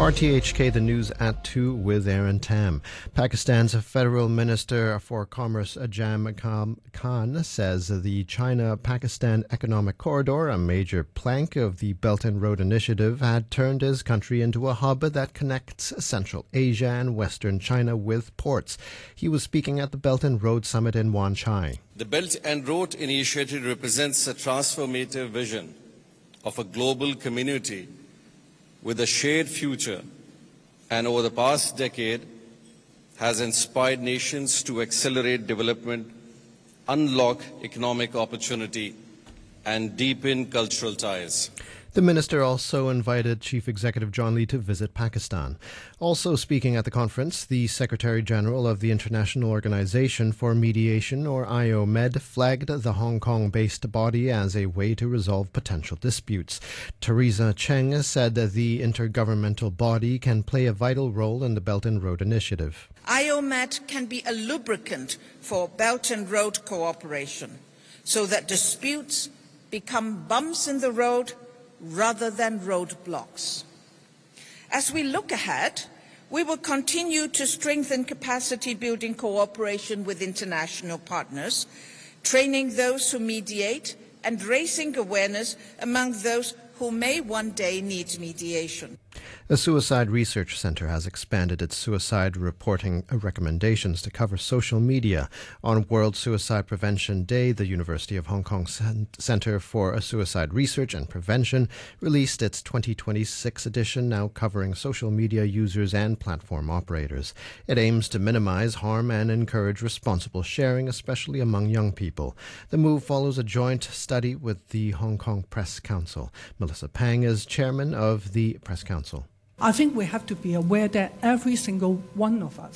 RTHK, the news at 2 with Aaron Tam. Pakistan's Federal Minister for Commerce Ajam Khan says the China-Pakistan Economic Corridor, a major plank of the Belt and Road Initiative, had turned his country into a hub that connects Central Asia and Western China with ports. He was speaking at the Belt and Road Summit in Wan Chai. The Belt and Road Initiative represents a transformative vision of a global community with a shared future, and over the past decade has inspired nations to accelerate development, unlock economic opportunity, and deepen cultural ties. The minister also invited Chief Executive John Lee to visit Pakistan. Also speaking at the conference, the Secretary General of the International Organization for Mediation, or IOMED, flagged the Hong Kong-based body as a way to resolve potential disputes. Teresa Cheng said that the intergovernmental body can play a vital role in the Belt and Road Initiative. IOMED can be a lubricant for Belt and Road cooperation so that disputes become bumps in the road rather than roadblocks. As we look ahead, we will continue to strengthen capacity-building cooperation with international partners, training those who mediate and raising awareness among those who may one day need mediation. The Suicide Research Center has expanded its suicide reporting recommendations to cover social media. On World Suicide Prevention Day, the University of Hong Kong Center for Suicide Research and Prevention released its 2026 edition, now covering social media users and platform operators. It aims to minimize harm and encourage responsible sharing, especially among young people. The move follows a joint study with the Hong Kong Press Council. Melissa Pang is chairman of the Press Council. I think we have to be aware that every single one of us